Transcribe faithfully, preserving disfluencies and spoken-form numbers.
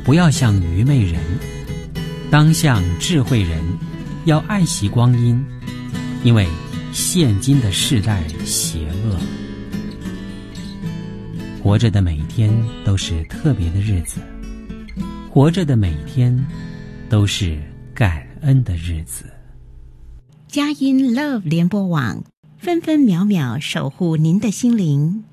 不要像愚昧人，当像智慧人，要爱惜光阴，因为现今的世代邪恶。活着的每一天都是特别的日子，活着的每一天都是感恩的日子。 佳音 Love 联播网，分分秒秒守护您的心灵。